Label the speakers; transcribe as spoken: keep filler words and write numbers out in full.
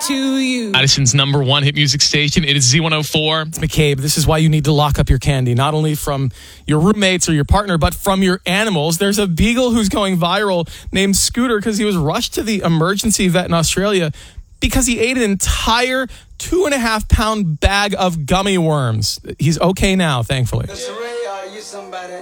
Speaker 1: to you.
Speaker 2: Madison's number one hit music station. It is Z one oh four.
Speaker 3: It's McCabe. This is why you need to lock up your candy, not only from your roommates or your partner, but from your animals. There's a beagle who's going viral named Scooter because he was rushed to the emergency vet in Australia because he ate an entire two and a half pound bag of gummy worms. He's okay now, thankfully.